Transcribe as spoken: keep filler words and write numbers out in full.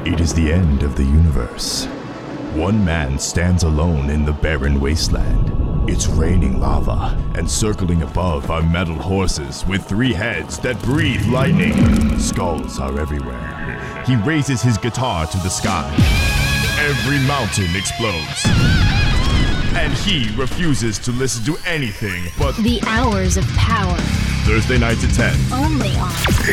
It is the end of the universe. One man stands alone in the barren wasteland. It's raining lava, and circling above are metal horses with three heads that breathe lightning. Skulls are everywhere. He raises his guitar to the sky. Every mountain explodes. And he refuses to listen to anything but The Hours of Power. Thursday nights at ten. Only on